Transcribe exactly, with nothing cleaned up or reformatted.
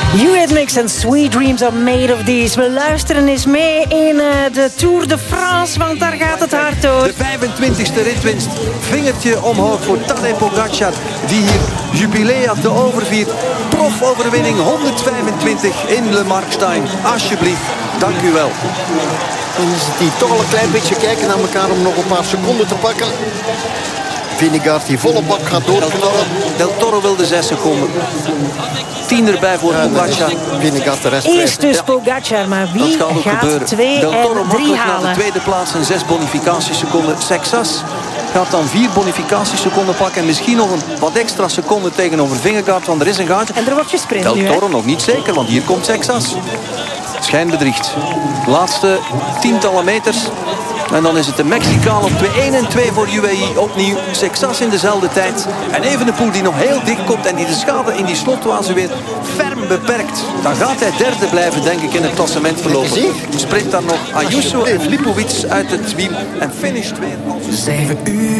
Eurythmics en Sweet Dreams are made of these. We luisteren eens mee in uh, de Tour de France, want daar gaat het hard door. De vijfentwintigste ritwinst. Vingertje omhoog voor Tadej Pogacar, die hier jubilea te overviert. Profoverwinning honderdvijfentwintig in Le Markstein. Alsjeblieft, dank u wel. Dan is het die toch al een klein beetje kijken naar elkaar om nog een paar seconden te pakken. Vingegaard die volle bak gaat doorknallen. Del Toro wil de zes seconden. Tien erbij voor ja, Pogacar. Vingegaard de rest. Eerst dus Pogacar, maar wie gaat, gaat twee Del Toro en drie halen? naar de tweede plaats en zes bonificatieseconden. Sexas gaat dan vier bonificatieseconden pakken. En misschien nog een wat extra seconden tegenover Vingegaard, want er is een gaatje. En er wordt gesprint Del nu, Toro hè? nog niet zeker, want hier komt Sexas. Schijnbedriegt. Laatste tientallen meters. En dan is het de Mexicaan op twee één en twee voor U A E. Opnieuw Sexas in dezelfde tijd. En Evenepoel die nog heel dicht komt. En die de schade in die slotfase weer ferm beperkt. Dan gaat hij derde blijven, denk ik, in het klassement verlopen. Sprint dan nog Ayuso en Lipovic uit het wiel. En finisht weer. Zeven uur.